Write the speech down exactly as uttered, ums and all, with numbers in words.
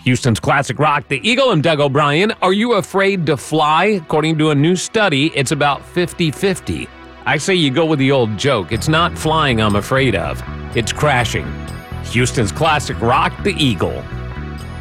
Houston's classic rock, the Eagle. I'm Doug O'Brien. Are you afraid to fly? According to a new study, it's about fifty-fifty. I say you go with the old joke. It's not flying I'm afraid of. It's crashing. Houston's classic rock, the Eagle.